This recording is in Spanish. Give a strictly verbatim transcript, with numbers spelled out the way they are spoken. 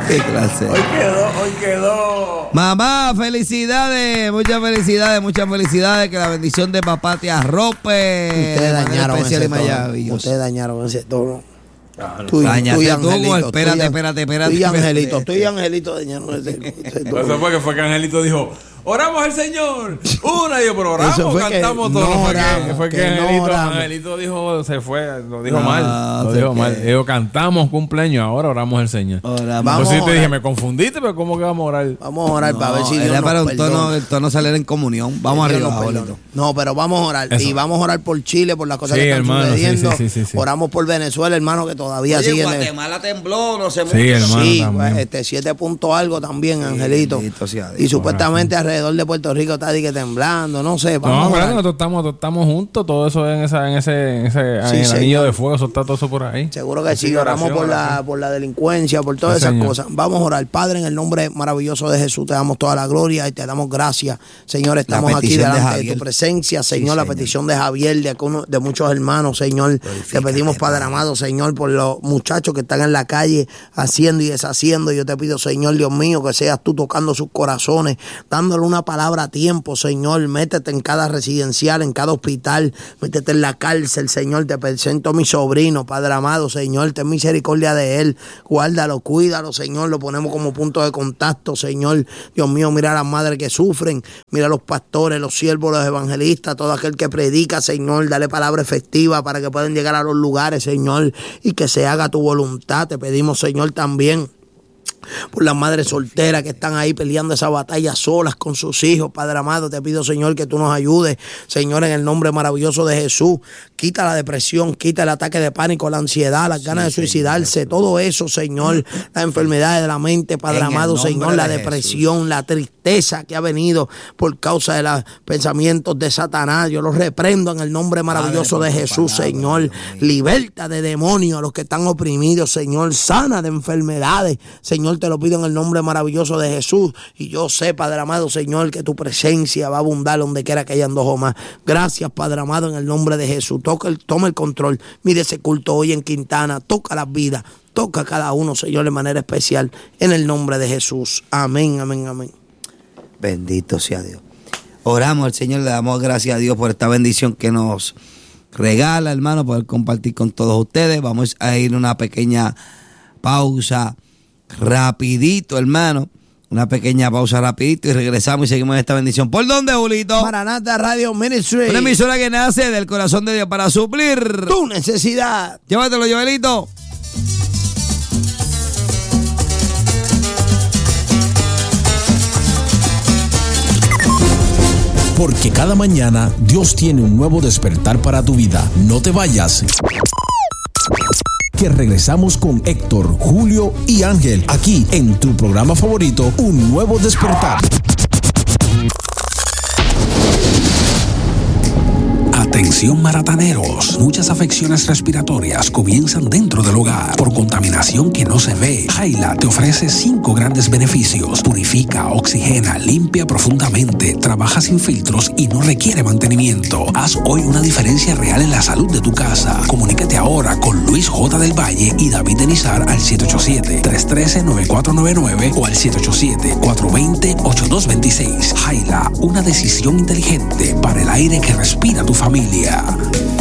Qué clase. Hoy quedó, hoy quedó. Mamá, felicidades, muchas felicidades, muchas felicidades. Que la bendición de papá te arrope. Ustedes dañaron ese tono. Ustedes dañaron ese tono. Ah, tú, Dañaste tú, y Angelito, tú, espérate, espérate, espérate. Tú y Angelito, tú y Angelito dañaron ese, ese tono. Eso fue que fue que Angelito dijo, oramos al Señor. Una, y yo, pero oramos, cantamos todos. No fue oramos, que, fue que, que Angelito, no Angelito dijo, se fue, lo dijo no, mal. Lo dijo mal. Dijo, cantamos cumpleaños, ahora oramos al Señor. Oramos. Pues sí te dije, me confundiste, pero ¿cómo que vamos a orar? Vamos a orar no, para ver si Dios era nos para un perdona. tono, el tono salir en comunión. Vamos arriba, abuelito. No, pero vamos a orar. Eso. Y vamos a orar por Chile, por las cosas sí, que están hermano, sucediendo. Sí, sí, sí, sí, sí. Oramos por Venezuela, hermano, que todavía Oye, sigue. Guatemala tembló, no sé mucho. Sí, hermano, sí, también. este siete puntos algo también, sí, Angelito. Sea y supuestamente alrededor de Puerto Rico está que temblando, no sé. Vamos no, claro, nosotros estamos, nosotros estamos juntos, todo eso en, esa, en ese, en ese sí, en el anillo de fuego, eso está todo eso por ahí. Seguro que sí, oramos por la, por la delincuencia, por todas sí, esas señor. cosas. Vamos a orar. Padre, en el nombre maravilloso de Jesús, te damos toda la gloria y te damos gracias. Señor, estamos aquí delante de, de tu presencia, Señor, sí, la señor. petición de Javier, de, de muchos hermanos, Señor. Te pedimos, Padre amado, Señor, por los muchachos que están en la calle haciendo y deshaciendo. Yo te pido, Señor, Dios mío, que seas tú tocando sus corazones, dándole una palabra a tiempo, Señor. Métete en cada residencial, en cada hospital, métete en la cárcel, Señor. Te presento a mi sobrino, Padre amado, Señor. Ten misericordia de él. Guárdalo, cuídalo, Señor. Lo ponemos como punto de contacto, Señor. Dios mío, mira a las madres que sufren, mira a los pastores, los siervos, los evangelistas, todo aquel que predica, Señor. Dale palabra efectiva para que puedan llegar a los lugares, Señor, y que se haga tu voluntad. Te pedimos, Señor, también por las madres solteras que están ahí peleando esa batalla solas con sus hijos. Padre amado, te pido, Señor, que tú nos ayudes, Señor, en el nombre maravilloso de Jesús. Quita la depresión, quita el ataque de pánico, la ansiedad, las ganas sí, de suicidarse, Señor. Todo eso, Señor, las enfermedades de la mente, Padre en amado, Señor, la de depresión, Jesús. La tristeza que ha venido por causa de los pensamientos de Satanás. Yo los reprendo en el nombre maravilloso Padre, de Jesús, palabra, Señor. Dios liberta de demonios a los que están oprimidos, Señor. Sana de enfermedades, Señor. Te lo pido en el nombre maravilloso de Jesús. Y yo sé, Padre amado, Señor, que tu presencia va a abundar donde quiera que hayan dos o más. Gracias, Padre amado, en el nombre de Jesús. Toca el, toma el control. Mire ese culto hoy en Quintana. Toca las vidas. Toca a cada uno, Señor, de manera especial. En el nombre de Jesús. Amén, amén, amén. Bendito sea Dios. Oramos al Señor, le damos gracias a Dios por esta bendición que nos regala, hermano, poder compartir con todos ustedes. Vamos a ir a una pequeña pausa. Rapidito, hermano. Una pequeña pausa rapidito y regresamos y seguimos esta bendición. ¿Por dónde, Julito? Maranata Radio Ministry. Una emisora que nace del corazón de Dios para suplir tu necesidad. Llévatelo, Joelito. Porque cada mañana Dios tiene un nuevo despertar para tu vida. No te vayas. Que regresamos con Héctor, Julio y Ángel, aquí en tu programa favorito, Un Nuevo Despertar. Atención marataneros, muchas afecciones respiratorias comienzan dentro del hogar por contaminación que no se ve. Jaila te ofrece cinco grandes beneficios: purifica, oxigena, limpia profundamente, trabaja sin filtros y no requiere mantenimiento. Haz hoy una diferencia real en la salud de tu casa. Comunícate ahora con Luis J. del Valle y David Denizar al siete ocho siete, tres uno tres, nueve cuatro nueve nueve o al siete ocho siete, cuatro dos cero, ocho dos dos seis. Jaila, una decisión inteligente para el aire que respira tu familia.